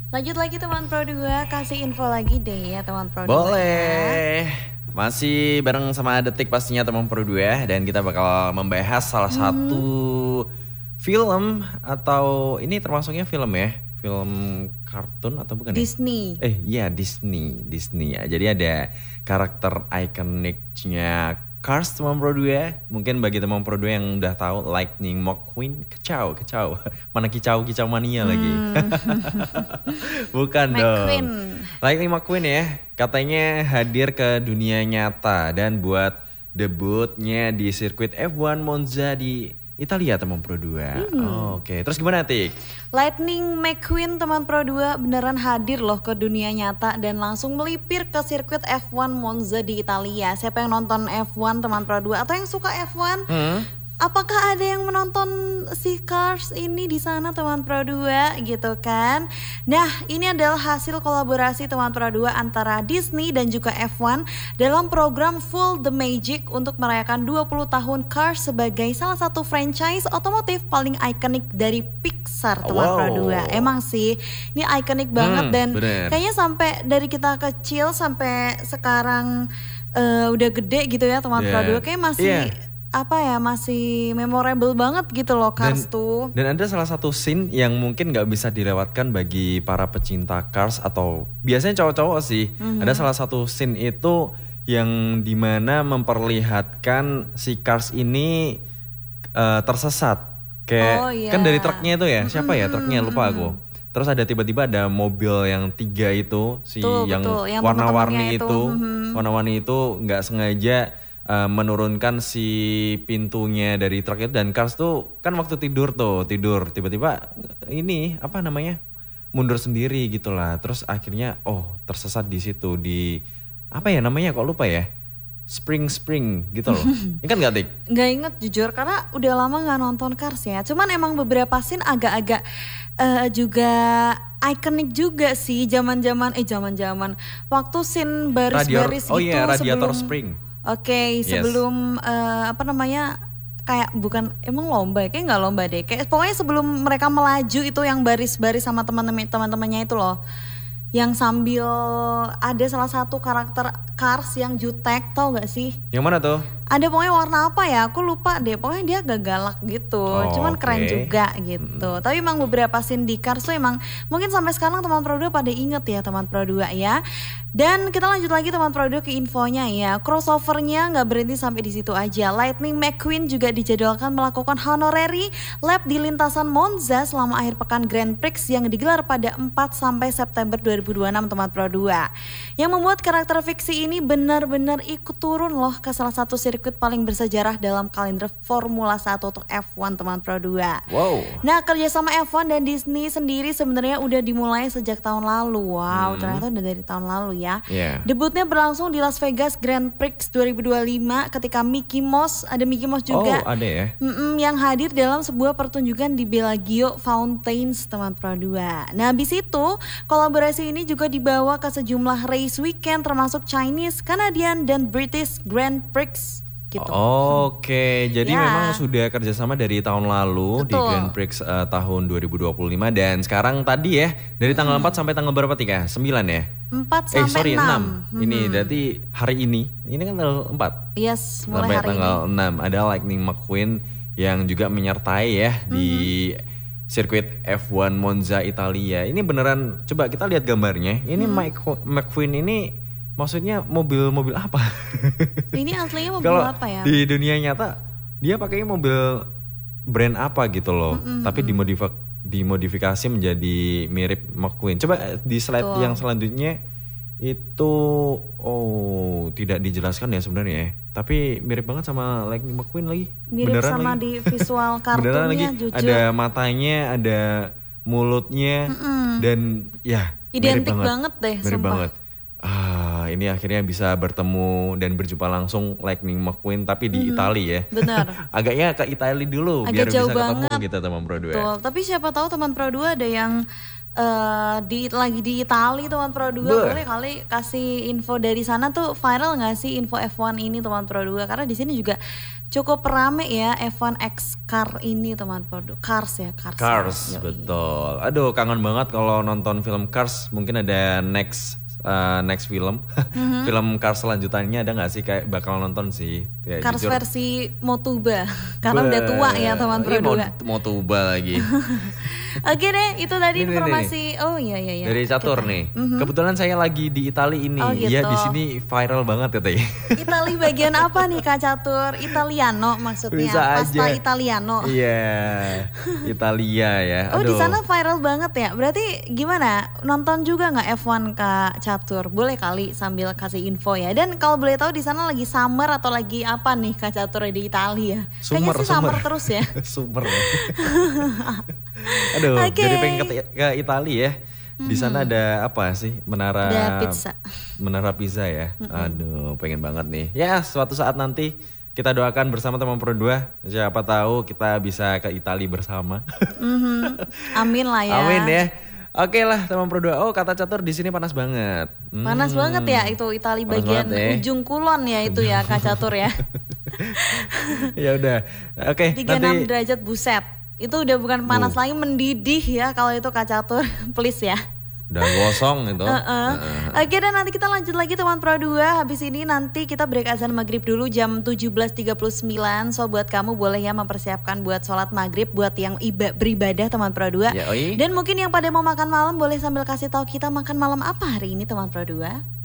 Lanjut lagi teman Pro 2, kasih info lagi deh ya teman Pro 2 ya. Boleh. Masih bareng sama Detik pastinya teman Pro 2 dan kita bakal membahas salah satu film atau ini termasuknya film ya. Film kartun atau bukan Disney. ya? Iya Disney ya. Jadi ada karakter ikoniknya Cars teman Pro 2. Mungkin bagi teman Pro 2 yang udah tahu Lightning McQueen, kacau. Mana kicau mania lagi. Bukan McQueen. dong. Lightning McQueen ya, katanya hadir ke dunia nyata dan buat debutnya di sirkuit F1 Monza di Italia teman Pro 2. Oke, terus gimana Tik? Lightning McQueen teman Pro 2 beneran hadir loh ke dunia nyata dan langsung melipir ke sirkuit F1 Monza di Italia. Siapa yang nonton F1 teman Pro 2 atau yang suka F1? Apakah ada yang menonton si Cars ini di sana teman Pro 2 gitu kan? Nah, ini adalah hasil kolaborasi teman Pro 2 antara Disney dan juga F1 dalam program Full the Magic untuk merayakan 20 tahun Cars sebagai salah satu franchise otomotif paling ikonik dari Pixar teman Pro 2. Emang sih, ini ikonik banget dan bener. kayaknya sampai dari kita kecil sampai sekarang udah gede gitu ya teman Pro 2 kayak masih masih memorable banget gitu loh Cars tuh. Dan ada salah satu scene yang mungkin gak bisa dilewatkan bagi para pecinta Cars atau biasanya cowok-cowok sih. Ada salah satu scene itu yang dimana memperlihatkan si Cars ini tersesat. Kayak kan dari truknya itu ya, siapa ya truknya lupa aku. Terus ada tiba-tiba ada mobil yang 3 itu yang warna-warni itu, warna-warni itu nggak sengaja menurunkan si pintunya dari truk itu dan Cars tuh kan waktu tidur tiba-tiba ini apa namanya mundur sendiri gitulah, terus akhirnya tersesat di situ di apa ya namanya kok lupa ya, spring gitu loh. Ini kan nggak Tik? Nggak inget jujur karena udah lama nggak nonton Cars ya, cuman emang beberapa scene agak-agak juga ikonik juga sih zaman waktu scene baris-baris gitu radiator sebelum spring. Sebelum kayak bukan emang lomba ya, kayak nggak lomba deh, kayak pokoknya sebelum mereka melaju itu yang baris-baris sama teman-temannya itu loh, yang sambil ada salah satu karakter Cars yang jutek, tau gak sih? Yang mana tuh? Ada pokoknya warna apa ya, aku lupa deh, pokoknya dia agak galak gitu, cuman keren juga gitu. Tapi emang beberapa scene di Cars tuh emang mungkin sampai sekarang teman Pro 2 pada inget ya teman Pro 2 ya. Dan kita lanjut lagi teman Pro 2 ke infonya ya, crossovernya gak berhenti sampai di situ aja. Lightning McQueen juga dijadwalkan melakukan honorary lap di lintasan Monza selama akhir pekan Grand Prix yang digelar pada 4 sampai September 2026 teman Pro 2. Yang membuat karakter fiksi ini benar-benar ikut turun loh ke salah satu sirkuit paling bersejarah dalam kalender Formula 1 untuk F1 teman Pro 2. Wow. Nah, kerjasama F1 dan Disney sendiri sebenarnya udah dimulai sejak tahun lalu. Wow, ternyata udah dari tahun lalu ya. Debutnya berlangsung di Las Vegas Grand Prix 2025 ketika Mickey Mouse juga. Oh, ada ya. Yang hadir dalam sebuah pertunjukan di Bellagio Fountains teman Pro 2. Nah, habis itu kolaborasi ini juga dibawa ke sejumlah race weekend termasuk Chinese, Canadian, dan British Grand Prix gitu. Oke, jadi memang sudah kerjasama dari tahun lalu. Betul. Di Grand Prix tahun 2025 dan sekarang tadi ya dari tanggal 4 sampai tanggal berapa Tika? 9 ya? 4 sampai 6. Ini berarti hari ini kan tanggal 4. Yes, mulai sampai hari tanggal ini. 6 ada Lightning McQueen yang juga menyertai ya di sirkuit F1 Monza Italia. Ini beneran, coba kita lihat gambarnya. Ini McQueen ini maksudnya mobil apa? Ini aslinya mobil apa ya? Di dunia nyata dia pakainya mobil brand apa gitu loh. Tapi dimodifikasi menjadi mirip McQueen. Coba di slide yang selanjutnya itu tidak dijelaskan ya sebenarnya ya. Tapi mirip banget sama Lightning McQueen lagi. Mirip beneran sama lagi. Di visual beneran lagi. kartunnya jujur. Ada matanya, ada mulutnya dan ya identik mirip banget deh, mirip sumpah. banget. Ini akhirnya bisa bertemu dan berjumpa langsung Lightning McQueen tapi di Italia ya. Benar. Agaknya ke Italia dulu Agak biar jauh bisa ketemu banget. kita teman Pro 2. Betul. Tapi siapa tahu teman Pro 2 ada yang lagi di Itali teman Pro 2. Boleh kali kasih info dari sana tuh, viral nggak sih info F1 ini teman Pro 2? Karena di sini juga cukup rame ya F1 X Car ini teman Pro 2. Cars ya, Cars betul. Aduh kangen banget kalau nonton film Cars. Mungkin ada next film film Cars selanjutannya ada nggak sih, kayak bakal nonton sih ya, Cars jujur. versi Motuba karena udah tua ya teman Pro 2. Motuba lagi. Oke deh, itu tadi informasi. Nih. Oh iya. Dari Catur nih. Kebetulan saya lagi di Itali ini. Gitu. Ya di sini viral banget katanya. Itali bagian apa nih Kak Catur? Italiano maksudnya. Bisa pasta aja. Italiano. Iya. Italia ya. Oh di sana viral banget ya. Berarti gimana? Nonton juga nggak F1 Kak Catur? Boleh kali sambil kasih info ya. Dan kalau boleh tahu di sana lagi summer atau lagi apa nih Kak Catur di Italia? Kayaknya sih summer terus ya. Summer. Aduh, jadi pengen ke Italia ya. Di sana ada apa sih? Menara pizza ya. Aduh, pengen banget nih. Ya, suatu saat nanti kita doakan bersama teman Pro 2. Siapa tahu kita bisa ke Italia bersama. Amin lah ya. Amin ya. Oke lah teman Pro 2. Oh, kata Catur di sini panas banget. Panas banget ya itu Italia bagian ujung kulon ya itu ya Kak Catur ya. Ya udah. Oke, 36 derajat buset. Itu udah bukan panas lagi, mendidih ya kalau itu Kak Catur. Please ya. Udah gosong itu. Oke, dan nanti kita lanjut lagi teman Pro 2. Habis ini nanti kita break azan maghrib dulu jam 17.39. So buat kamu boleh ya mempersiapkan buat sholat maghrib, buat yang beribadah teman Pro 2. Ya, dan mungkin yang pada mau makan malam boleh sambil kasih tahu kita makan malam apa hari ini teman Pro 2.